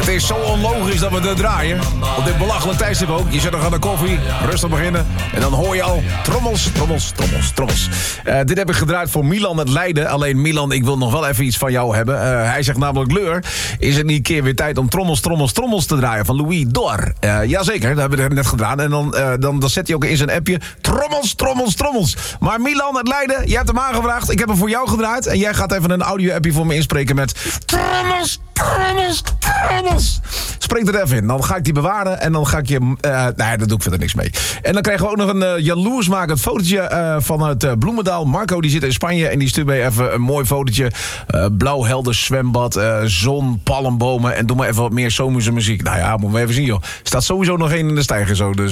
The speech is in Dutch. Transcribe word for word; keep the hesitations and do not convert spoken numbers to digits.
Het is zo onlogisch dat we het draaien. Op dit belachelijk tijdstip ook. Je zet nog aan de koffie, rustig beginnen. En dan hoor je al trommels, trommels, trommels, trommels. Uh, dit heb ik gedraaid voor Milan uit Leiden. Alleen Milan, ik wil nog wel even iets van jou hebben. Uh, hij zegt namelijk, Leur, is het niet een keer weer tijd om trommels, trommels, trommels te draaien van Louis Dor? Uh, jazeker, dat hebben we net gedaan. En dan, uh, dan, dan zet hij ook in zijn appje trommels, trommels, trommels. Maar Milan uit Leiden, jij hebt hem aangevraagd. Ik heb hem voor jou gedraaid. En jij gaat even een audio-appje voor me inspreken met trommels, trommels, trommels. Spreek er even in. Dan ga ik die bewaren en dan ga ik je... Uh, nee, daar doe ik verder niks mee. En dan krijgen we ook nog een uh, jaloersmakend fotootje uh, vanuit uh, Bloemendaal. Marco die zit in Spanje en die stuurt mij even een mooi fotootje. Uh, blauw helder zwembad, uh, zon, palmbomen en doe maar even wat meer zomerse muziek. Nou ja, moeten we even zien joh. Staat sowieso nog één in de stijger zo, dus...